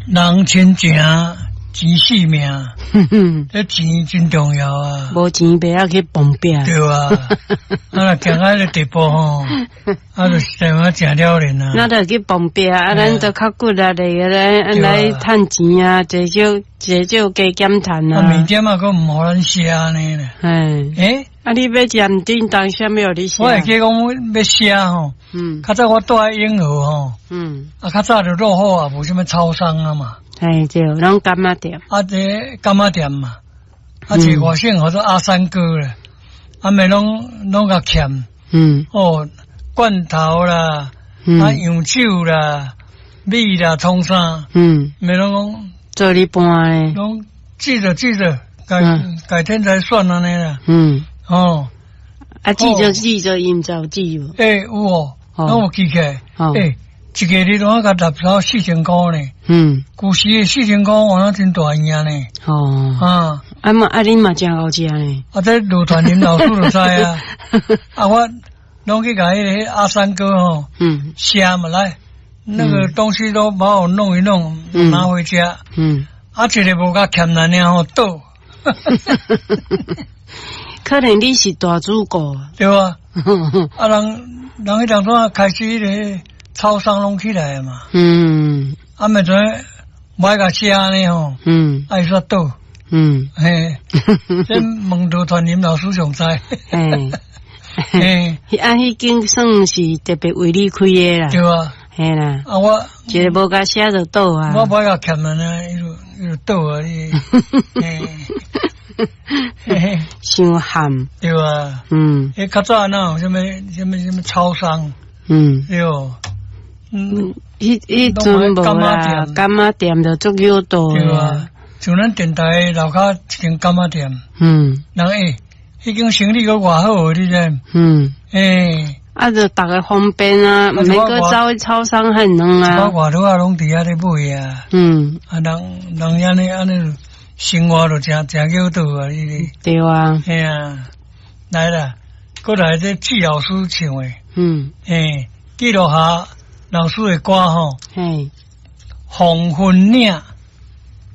人亲情，钱性命，这钱真重要啊！ 无钱不要去碰壁。 对啊，啊，行到这地步吼，啊，就是台湾正了人啊。 那就去碰壁，啊，咱就较骨力的来趁钱啊，至少加减赚啊。 明点啊，佫唔好咱写呢咧。诶， 啊，你要鉴定当啥物你写？ 我会记讲要写吼，较早我住喺永和吼，啊，较早就落后啊，无什么超商啊嘛。 哎，对，拢干妈店。 啊，这干妈店嘛，啊，是外省叫做阿三哥咧，啊，咪拢甲欠，哦，罐头啦，啊，洋酒啦，米啦，葱啥，咪拢做你搬咧， 拢记着，改天才算安尼啦，哦， 啊，记着，因就记无， 有哦，拢有记起来，一个日拢甲纳到4000块呢，古时的4000块，我那真大赢呢。哦， 你嘛真好食呢。 啊，这鲁团林老师就知啊。啊，我拢去甲迄个阿三哥吼，写嘛来，那个东西都把我弄一弄，拿回家。啊，一个无甲欠咱呢吼倒。 可能你是大主顾， 对啊。啊，人迄当初开始迄个。超商拢起来嘛，啊，咪在买个写呢吼，爱说倒，嘿，这问到团林老师上知， 嘿，迄间算是特别为你开的啦， 对啊， 嘿啦， 啊我一个无甲写就倒啊， 我买个欠人啊，伊就倒啊，嘿， 伤咸， 对啊，迄较早那有什么超商，对哦。 迄阵无啦，干妈店就足有多啊，像咱电台楼下一间干妈店，人迄间生意个偌好，你知？啊， 就逐个方便啊，每个走去超商很能啊， 外头啊拢伫遐咧买啊，啊人安尼生活就真有道啊，你对啊， 嘿啊，来啦，过来这季老师唱诶，记录下。老师的歌吼，黄昏岭